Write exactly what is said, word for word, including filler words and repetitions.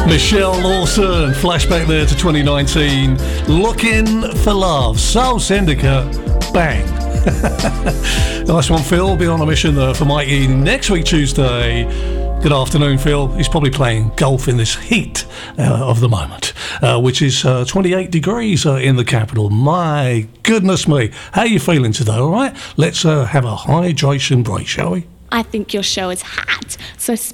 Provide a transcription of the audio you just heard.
Michelle Lawson, flashback there to twenty nineteen. Looking for Love, Soul Syndicate, bang. Nice one, Phil. Be on a mission uh, for Mikey next week, Tuesday. Good afternoon, Phil. He's probably playing golf in this heat uh, of the moment, uh, which is uh, twenty-eight degrees uh, in the capital. My goodness me. How are you feeling today, all right? Let's uh, have a hydration break, shall we? I think your show is hot, so